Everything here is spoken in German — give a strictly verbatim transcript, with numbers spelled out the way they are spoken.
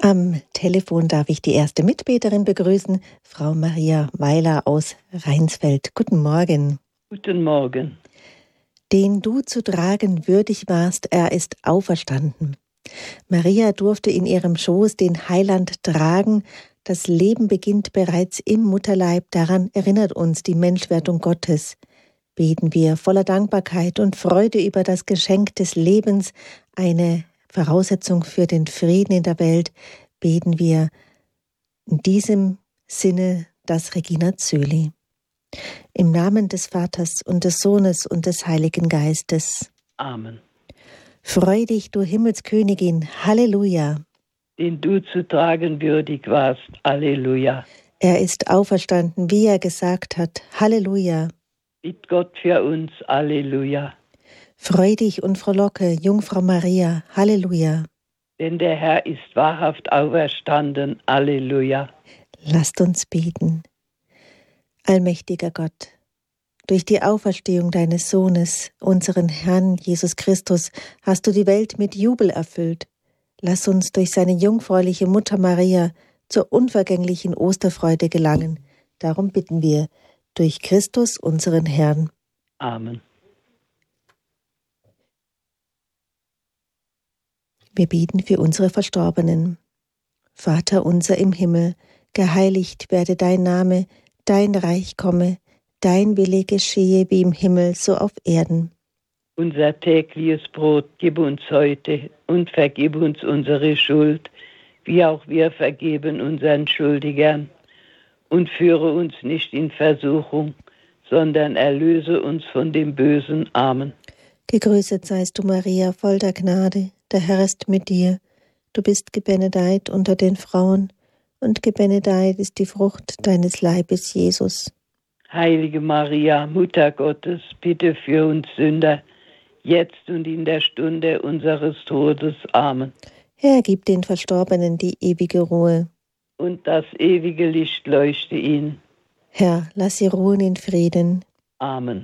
Am Telefon darf ich die erste Mitbeterin begrüßen, Frau Maria Weiler aus Rheinsfeld. Guten Morgen. Guten Morgen. Den du zu tragen würdig warst, er ist auferstanden. Maria durfte in ihrem Schoß den Heiland tragen. Das Leben beginnt bereits im Mutterleib. Daran erinnert uns die Menschwerdung Gottes. Beten wir voller Dankbarkeit und Freude über das Geschenk des Lebens, eine Voraussetzung für den Frieden in der Welt, beten wir in diesem Sinne das Regina Zöli. Im Namen des Vaters und des Sohnes und des Heiligen Geistes. Amen. Freu dich, du Himmelskönigin, Halleluja. Den du zu tragen würdig warst, Halleluja. Er ist auferstanden, wie er gesagt hat, Halleluja. Bitt Gott für uns, Halleluja. Freu dich und frohlocke, Jungfrau Maria, Halleluja. Denn der Herr ist wahrhaft auferstanden, Halleluja. Lasst uns beten. Allmächtiger Gott, durch die Auferstehung deines Sohnes, unseren Herrn Jesus Christus, hast du die Welt mit Jubel erfüllt. Lass uns durch seine jungfräuliche Mutter Maria zur unvergänglichen Osterfreude gelangen. Darum bitten wir, durch Christus, unseren Herrn. Amen. Wir beten für unsere Verstorbenen. Vater unser im Himmel, geheiligt werde dein Name, dein Reich komme, dein Wille geschehe wie im Himmel, so auf Erden. Unser tägliches Brot gib uns heute und vergib uns unsere Schuld, wie auch wir vergeben unseren Schuldigern. Und führe uns nicht in Versuchung, sondern erlöse uns von dem Bösen. Amen. Gegrüßet seist du, Maria, voll der Gnade. Der Herr ist mit dir. Du bist gebenedeit unter den Frauen, und gebenedeit ist die Frucht deines Leibes, Jesus. Heilige Maria, Mutter Gottes, bitte für uns Sünder, jetzt und in der Stunde unseres Todes. Amen. Herr, gib den Verstorbenen die ewige Ruhe. Und das ewige Licht leuchte ihnen. Herr, lass sie ruhen in Frieden. Amen.